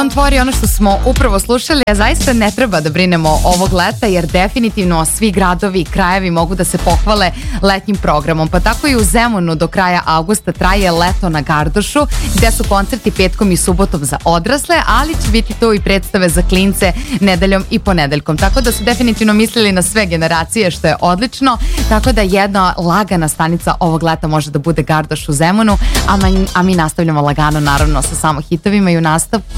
Don't Worry, ono što smo upravo slušali, a zaista ne treba da brinemo ovog leta, jer definitivno svi gradovi i krajevi mogu da se pohvale letnjim programom. Pa tako i u Zemunu do kraja avgusta traje Leto na Gardošu, gde su koncerti petkom i subotom za odrasle, ali će biti tu i predstave za klince nedeljom i ponedeljkom. Tako da su definitivno mislili na sve generacije, što je odlično. Tako da jedna lagana stanica ovog leta može da bude Gardoš u Zemunu, a mi nastavljamo lagano naravno sa samo hitovima i u nastavku